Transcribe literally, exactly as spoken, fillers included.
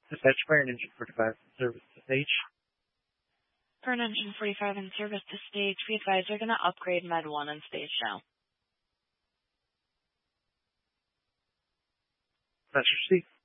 Dispatch Fire and Engine forty-five in service to stage. Fire and Engine forty-five in service to stage. Be advised, we're going to upgrade Med one and stage now. That's your seat.